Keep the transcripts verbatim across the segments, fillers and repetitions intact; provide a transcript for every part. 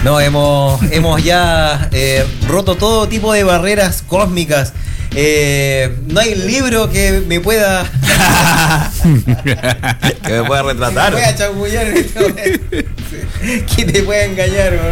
No, hemos, hemos ya eh, roto todo tipo de barreras cósmicas. Eh, no hay libro que me pueda que me pueda retratar, que me pueda chapullar en este momento. Que te pueda engañar, bro.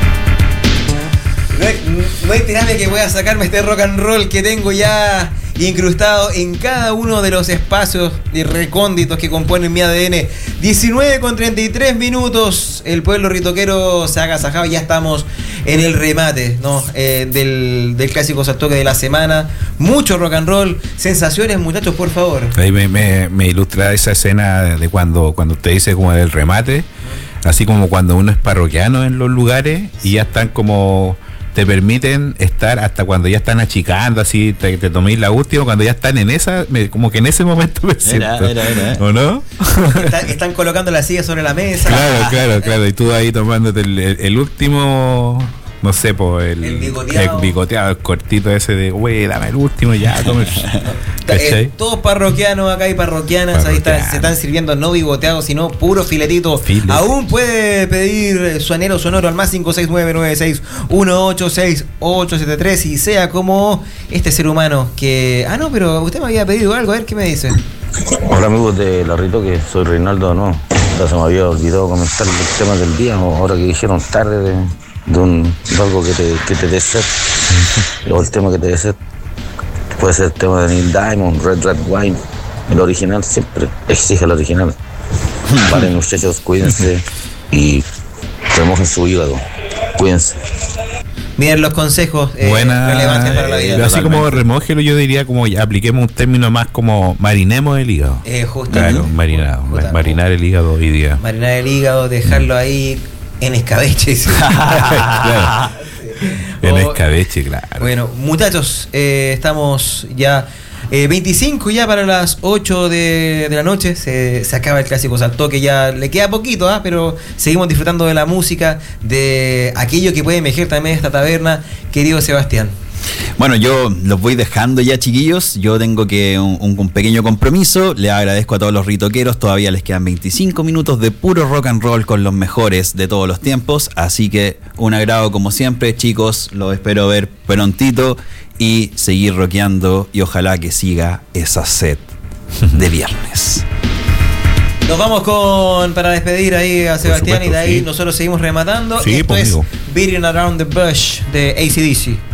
No hay, no hay terapia que pueda sacarme este rock and roll que tengo ya incrustado en cada uno de los espacios y recónditos que componen mi A D N. diecinueve con treinta y tres minutos. El pueblo ritoquero se ha agasajado y ya estamos en el remate, ¿no? Eh, del, del clásico saltoque de la semana. Mucho rock and roll. Sensaciones, muchachos, por favor. Ahí me, me, me ilustra esa escena de cuando, cuando usted dice como del remate. Así como cuando uno es parroquiano en los lugares y ya están como... te permiten estar hasta cuando ya están achicando, así te, te toméis la última, cuando ya están en esa, me, como que en ese momento me siento, era, era, era. ¿o no? Están, están colocando la silla sobre la mesa. Claro, claro, claro, y tú ahí tomándote el, el, el último, no sé, pues el, el bigoteado, el bigoteado, el cortito ese de, güey, dame el último ya, tome. Eh, todos parroquianos acá y parroquianas, Parroquiano. Ahí está, se están sirviendo no bigoteados, sino puro filetito. Filet. Aún puede pedir su anhelo sonoro al más cinco seis nueve nueve seis uno ocho seis ocho siete tres y sea como este ser humano que... Ah, no, pero usted me había pedido algo, a ver qué me dice. Hola amigos de La Ritoque, soy Reinaldo, no, ya se me había olvidado comentar el tema del día, ahora que dijeron tarde de, de, un, de algo que te, que te dé sed, o el tema que te dé sed. Puede ser el tema de Neil Diamond, Red Red Wine, el original siempre exige el original. Vale, muchachos, cuídense y remojen su hígado. Cuídense. Miren los consejos eh, Buena, relevantes para la vida. Eh, así como remójelo, yo diría como ya apliquemos un término más como marinemos el hígado. Eh, justamente. Claro, marinar, Justamente. marinar el hígado hoy día. Marinar el hígado, dejarlo ahí en escabeche. Claro. En O, escabeche, claro. Bueno, muchachos, eh, estamos ya eh, veinticinco ya para las ocho de, de la noche. Se, se acaba el clásico saltoque, ya le queda poquito, ¿eh? Pero seguimos disfrutando de la música, de aquello que puede emerger también esta taberna, querido Sebastián. Bueno, yo los voy dejando ya, chiquillos. Yo tengo que un, un, un pequeño compromiso. Les agradezco a todos los ritoqueros. Todavía les quedan veinticinco minutos de puro rock and roll con los mejores de todos los tiempos. Así que un agrado como siempre, chicos. Los espero ver prontito y seguir rockeando. Y ojalá que siga esa sed de viernes. Nos vamos con para despedir ahí a Sebastián, supuesto, y de ahí sí. Nosotros seguimos rematando. Sí, Esto pues, es amigo. Beating Around the Bush de A C D C.